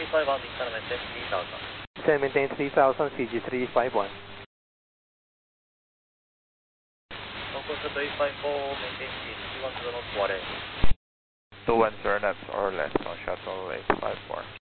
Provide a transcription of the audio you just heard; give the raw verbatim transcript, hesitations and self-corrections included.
three five one, descend and maintain three thousand. Descend and maintain three thousand, C G three five one. Concourse eight five four, maintain speed two one zero knots, water. two one zero knots or less on shuttle eight five four.